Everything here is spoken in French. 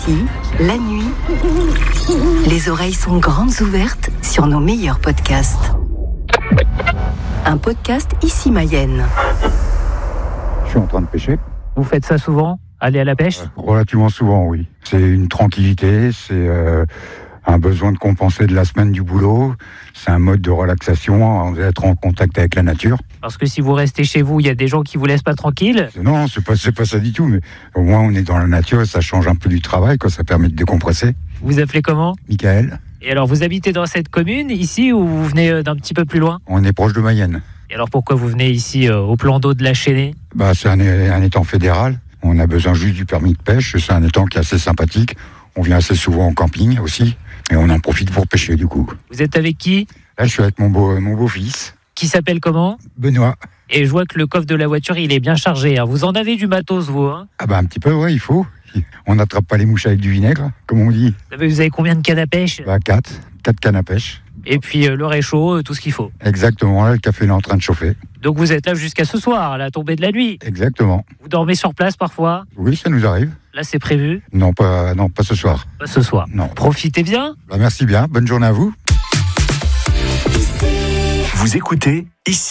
La nuit, les oreilles sont grandes ouvertes sur nos meilleurs podcasts. Un podcast Ici Mayenne. Je suis en train de pêcher. Vous faites ça souvent ? Aller à la pêche ? Relativement souvent, oui. C'est une tranquillité, c'est un besoin de compenser de la semaine du boulot. C'est un mode de relaxation, d'être en contact avec la nature. Parce que si vous restez chez vous, il y a des gens qui vous laissent pas tranquille. Non, c'est pas ça du tout, mais au moins on est dans la nature et ça change un peu du travail, quoi. Ça permet de décompresser. Vous appelez comment ? Michael, Et alors, vous habitez dans cette commune, ici, ou vous venez d'un petit peu plus loin ? on est proche de Mayenne. Et alors, pourquoi vous venez ici, au plan d'eau de la Chênaie ? C'est un étang fédéral. On a besoin juste du permis de pêche. C'est un étang qui est assez sympathique. On vient assez souvent en camping aussi. Et on en profite pour pêcher du coup. Vous êtes avec qui ? Là, je suis avec mon beau-fils, Qui s'appelle comment ? Benoît. Et je vois que le coffre de la voiture, il est bien chargé. Hein. Vous en avez du matos, vous, hein ? Un petit peu, ouais, il faut. On n'attrape pas les mouches avec du vinaigre, comme on dit. Vous avez combien de cannes à pêche ? 4 cannes à pêche. Et puis le réchaud, tout ce qu'il faut. Exactement, là, le café est en train de chauffer. Donc vous êtes là jusqu'à ce soir, à la tombée de la nuit. Exactement. Vous dormez sur place parfois ? Oui, ça nous arrive. Là, c'est prévu ? Non, pas ce soir. Pas ce soir. Non. Profitez bien. Merci bien, bonne journée à vous. Vous écoutez Ici